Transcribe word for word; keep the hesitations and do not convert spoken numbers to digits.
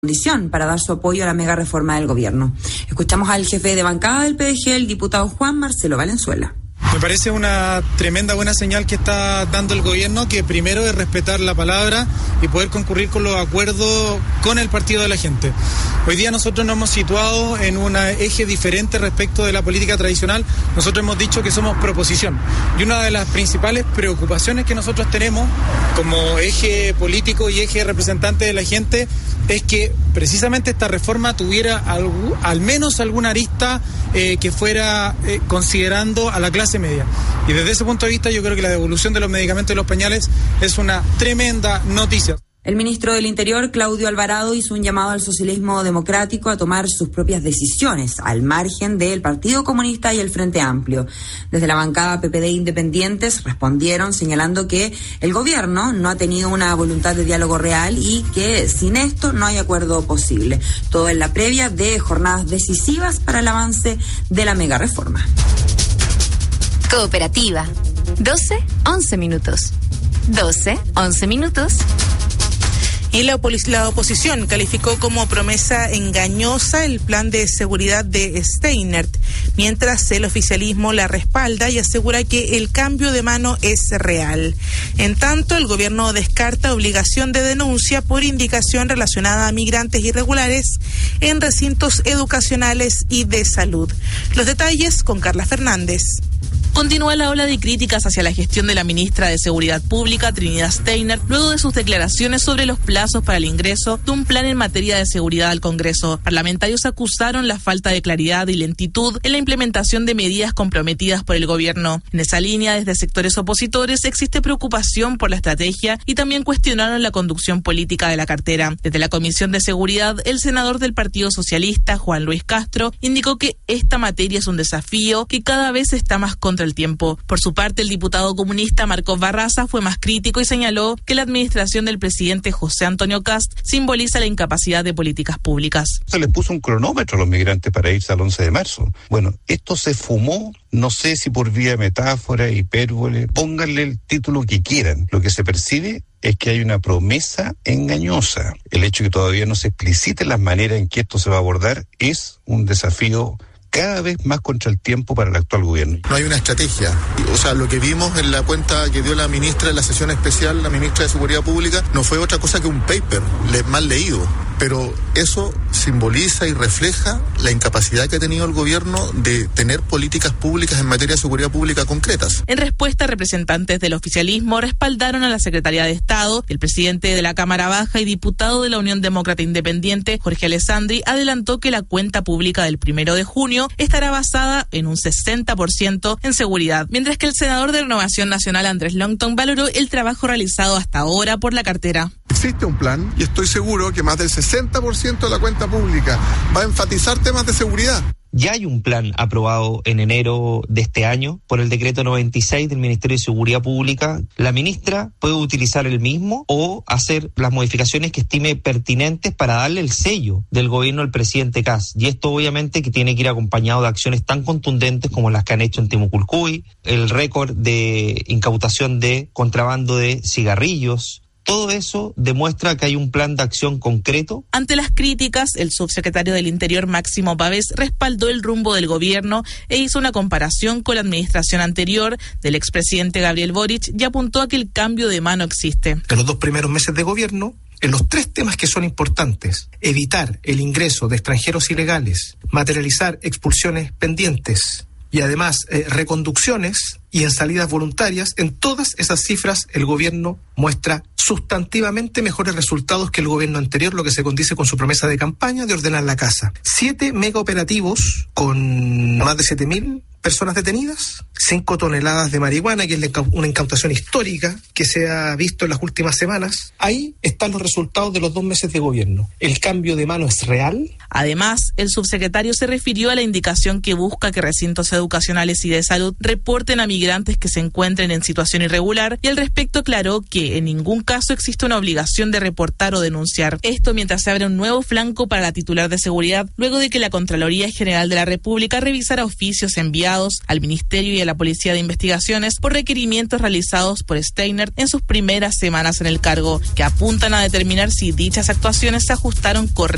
condición para dar su apoyo a la mega reforma del gobierno. Escuchamos al jefe de bancada del P D G, el diputado Juan Marcelo Valenzuela. Me parece una tremenda buena señal que está dando el gobierno, que primero es respetar la palabra y poder concurrir con los acuerdos con el partido de la gente. Hoy día nosotros nos hemos situado en un eje diferente respecto de la política tradicional. Nosotros hemos dicho que somos proposición. Y una de las principales preocupaciones que nosotros tenemos como eje político y eje representante de la gente es que precisamente esta reforma tuviera algo, al menos alguna arista eh, que fuera eh, considerando a la clase media. Y desde ese punto de vista yo creo que la devolución de los medicamentos y los pañales es una tremenda noticia. El ministro del Interior, Claudio Alvarado, hizo un llamado al socialismo democrático a tomar sus propias decisiones, al margen del Partido Comunista y el Frente Amplio. Desde la bancada P P D Independientes respondieron señalando que el gobierno no ha tenido una voluntad de diálogo real y que sin esto no hay acuerdo posible. Todo en la previa de jornadas decisivas para el avance de la mega reforma. Cooperativa. doce, once minutos. doce, once minutos. Y la, opos- la oposición calificó como promesa engañosa el plan de seguridad de Steinert, mientras el oficialismo la respalda y asegura que el cambio de mano es real. En tanto, el gobierno descarta obligación de denuncia por indicación relacionada a migrantes irregulares en recintos educacionales y de salud. Los detalles con Carla Fernández. Continúa la ola de críticas hacia la gestión de la ministra de Seguridad Pública, Trinidad Steinert, luego de sus declaraciones sobre los plazos para el ingreso de un plan en materia de seguridad al Congreso. Parlamentarios acusaron la falta de claridad y lentitud en la implementación de medidas comprometidas por el gobierno. En esa línea, desde sectores opositores, existe preocupación por la estrategia y también cuestionaron la conducción política de la cartera. Desde la Comisión de Seguridad, el senador del Partido Socialista, Juan Luis Castro, indicó que esta materia es un desafío que cada vez está más contra el tiempo. Por su parte, el diputado comunista Marcos Barraza fue más crítico y señaló que la administración del presidente José Antonio Kast simboliza la incapacidad de políticas públicas. Se les puso un cronómetro a los migrantes para irse al once de marzo. Bueno, esto se fumó, no sé si por vía metáfora, hipérbole, pónganle el título que quieran. Lo que se percibe es que hay una promesa engañosa. El hecho de que todavía no se expliciten las maneras en que esto se va a abordar es un desafío cada vez más contra el tiempo para el actual gobierno. No hay una estrategia. O sea, lo que vimos en la cuenta que dio la ministra en la sesión especial, la ministra de Seguridad Pública, no fue otra cosa que un paper le- mal leído. Pero eso simboliza y refleja la incapacidad que ha tenido el gobierno de tener políticas públicas en materia de seguridad pública concretas. En respuesta, representantes del oficialismo respaldaron a la Secretaría de Estado. El presidente de la Cámara Baja y diputado de la Unión Demócrata Independiente, Jorge Alessandri, adelantó que la cuenta pública del primero de junio estará basada en un sesenta por ciento en seguridad, mientras que el senador de Renovación Nacional, Andrés Longton, valoró el trabajo realizado hasta ahora por la cartera. Existe un plan y estoy seguro que más del sesenta por ciento de la cuenta pública va a enfatizar temas de seguridad. Ya hay un plan aprobado en enero de este año por el decreto noventa y seis del Ministerio de Seguridad Pública. La ministra puede utilizar el mismo o hacer las modificaciones que estime pertinentes para darle el sello del gobierno al presidente Kast. Y esto obviamente que tiene que ir acompañado de acciones tan contundentes como las que han hecho en Timuculcuy, el récord de incautación de contrabando de cigarrillos. Todo eso demuestra que hay un plan de acción concreto. Ante las críticas, el subsecretario del Interior, Máximo Pavés, respaldó el rumbo del gobierno e hizo una comparación con la administración anterior del expresidente Gabriel Boric y apuntó a que el cambio de mano existe. En los dos primeros meses de gobierno, en los tres temas que son importantes: evitar el ingreso de extranjeros ilegales, materializar expulsiones pendientes y además eh, reconducciones y en salidas voluntarias, en todas esas cifras el gobierno muestra sustantivamente mejores resultados que el gobierno anterior, lo que se condice con su promesa de campaña de ordenar la casa. Siete mega operativos con más de siete mil personas detenidas, cinco toneladas de marihuana, que es una incautación histórica que se ha visto en las últimas semanas. Ahí están los resultados de los dos meses de gobierno. El cambio de mano es real. Además, el subsecretario se refirió a la indicación que busca que recintos educacionales y de salud reporten a migrantes que se encuentren en situación irregular y al respecto aclaró que en ningún caso existe una obligación de reportar o denunciar. Esto mientras se abre un nuevo flanco para la titular de seguridad, luego de que la Contraloría General de la República revisara oficios enviados al Ministerio y a la Policía de Investigaciones por requerimientos realizados por Steinert en sus primeras semanas en el cargo, que apuntan a determinar si dichas actuaciones se ajustaron correctamente